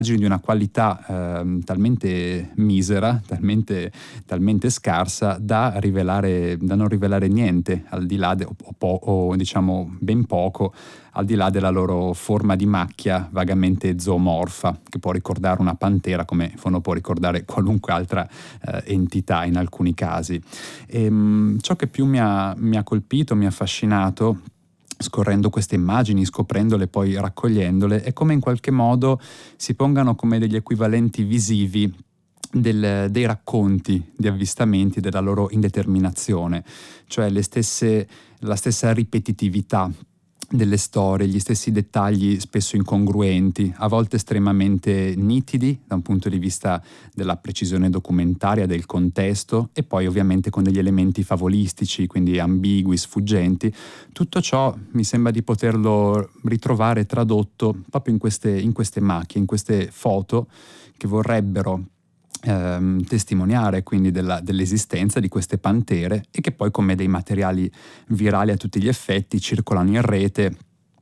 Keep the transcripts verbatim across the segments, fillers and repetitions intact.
di una qualità eh, talmente misera, talmente, talmente scarsa da rivelare, da non rivelare niente, al di là de, o, po, o diciamo ben poco, al di là della loro forma di macchia vagamente zoomorfa, che può ricordare una pantera come non può ricordare qualunque altra eh, entità in alcuni casi. E, mh, ciò che più mi ha, mi ha colpito, mi ha affascinato, scorrendo queste immagini, scoprendole, poi raccogliendole, è come in qualche modo si pongano come degli equivalenti visivi del, dei racconti di avvistamenti, della loro indeterminazione, cioè le stesse, la stessa ripetitività delle storie, gli stessi dettagli spesso incongruenti, a volte estremamente nitidi da un punto di vista della precisione documentaria, del contesto, e poi ovviamente con degli elementi favolistici, quindi ambigui, sfuggenti. Tutto ciò mi sembra di poterlo ritrovare tradotto proprio in queste, in queste macchie, in queste foto che vorrebbero Ehm, testimoniare quindi della, dell'esistenza di queste pantere, e che poi come dei materiali virali a tutti gli effetti circolano in rete,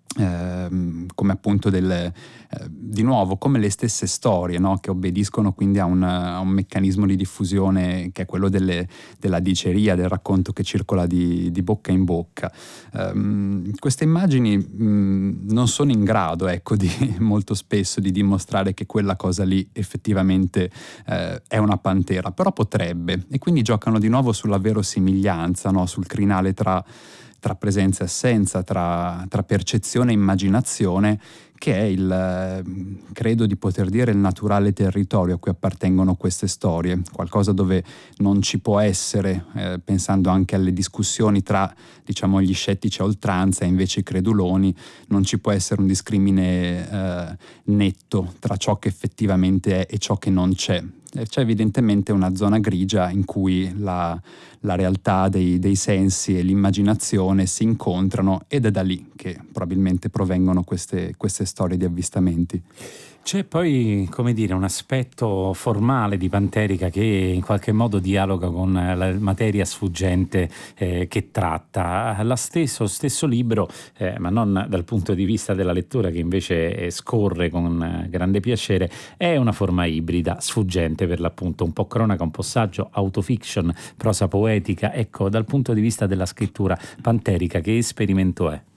ehm, come appunto del, eh, di nuovo come le stesse storie, no? Che obbediscono quindi a un, a un meccanismo di diffusione che è quello delle, della diceria, del racconto che circola di, di bocca in bocca. Um, queste immagini mh, non sono in grado, ecco, di molto spesso di dimostrare che quella cosa lì effettivamente eh, è una pantera, però potrebbe, e quindi giocano di nuovo sulla verosimiglianza, no? Sul crinale tra tra presenza e assenza, tra, tra percezione e immaginazione, che è il, credo di poter dire, il naturale territorio a cui appartengono queste storie, qualcosa dove non ci può essere, eh, pensando anche alle discussioni tra, diciamo, gli scettici a oltranza e invece i creduloni, non ci può essere un discrimine eh, netto tra ciò che effettivamente è e ciò che non c'è. C'è evidentemente una zona grigia in cui la, la realtà dei, dei sensi e l'immaginazione si incontrano, ed è da lì che probabilmente provengono queste, queste storie di avvistamenti. C'è poi, come dire, un aspetto formale di Panterica che in qualche modo dialoga con la materia sfuggente eh, che tratta. La stesso, stesso libro, eh, ma non dal punto di vista della lettura, che invece scorre con grande piacere, è una forma ibrida, sfuggente per l'appunto, un po' cronaca, un po' saggio, autofiction, prosa poetica. Ecco, dal punto di vista della scrittura, Panterica che esperimento è?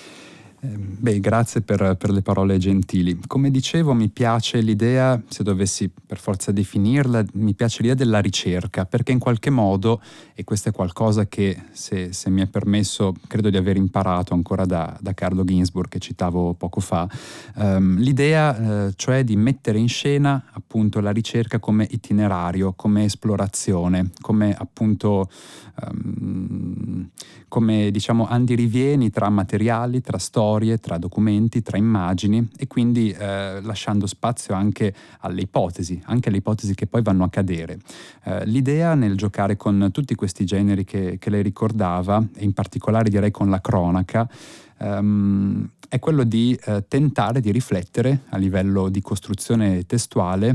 Beh, grazie per, per le parole gentili. Come dicevo, mi piace l'idea, se dovessi per forza definirla, mi piace l'idea della ricerca, perché in qualche modo, e questo è qualcosa che, se, se mi è permesso, credo di aver imparato ancora da, da Carlo Ginzburg, che citavo poco fa, ehm, l'idea eh, cioè di mettere in scena appunto la ricerca come itinerario, come esplorazione, come appunto ehm, come diciamo andirivieni tra materiali, tra storie, tra documenti, tra immagini, e quindi eh, lasciando spazio anche alle ipotesi, anche alle ipotesi che poi vanno a cadere. Eh, l'idea nel giocare con tutti questi generi che, che lei ricordava, e in particolare direi con la cronaca, ehm, è quello di eh, tentare di riflettere a livello di costruzione testuale,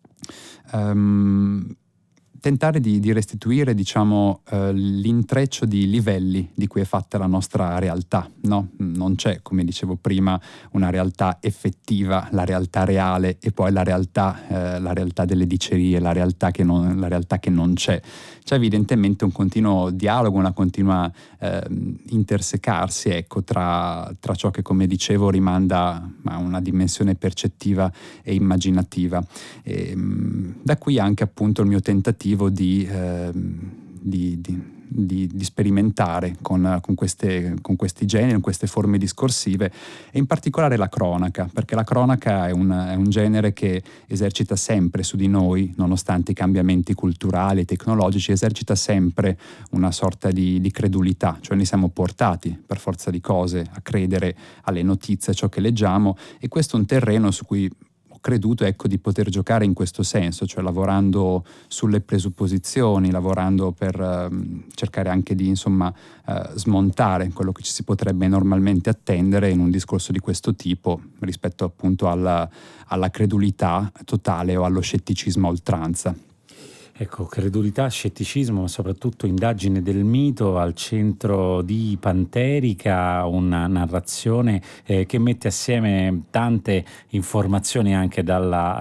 ehm, tentare di, di restituire, diciamo, eh, l'intreccio di livelli di cui è fatta la nostra realtà, no? Non c'è, come dicevo prima, una realtà effettiva, la realtà reale, e poi la realtà, eh, la realtà delle dicerie, la realtà che non, la realtà che non c'è. C'è evidentemente un continuo dialogo, una continua eh, intersecarsi, ecco, tra, tra ciò che, come dicevo, rimanda a una dimensione percettiva e immaginativa. E, mh, da qui anche appunto il mio tentativo Di, eh, di, di, di, di sperimentare con, con, queste, con questi generi, con queste forme discorsive, e in particolare la cronaca, perché la cronaca è un, è un genere che esercita sempre su di noi, nonostante i cambiamenti culturali e tecnologici, esercita sempre una sorta di, di credulità, cioè ne siamo portati per forza di cose a credere alle notizie, a ciò che leggiamo, e questo è un terreno su cui creduto, ecco, di poter giocare in questo senso, cioè lavorando sulle presupposizioni, lavorando per uh, cercare anche di, insomma, uh, smontare quello che ci si potrebbe normalmente attendere in un discorso di questo tipo rispetto appunto alla, alla credulità totale o allo scetticismo a oltranza. Ecco, credulità, scetticismo, ma soprattutto indagine del mito al centro di Panterica, una narrazione eh, che mette assieme tante informazioni anche dalla